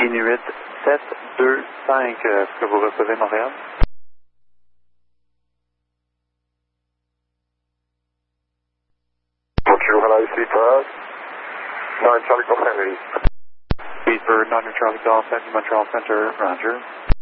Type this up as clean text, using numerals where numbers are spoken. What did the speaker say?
Inuit 725, est-ce que vous recevez Montréal? Montreal IC Prague, 9 Charlie Golf Henry. Speed for 9 Charlie Golf at Montreal Center, roger.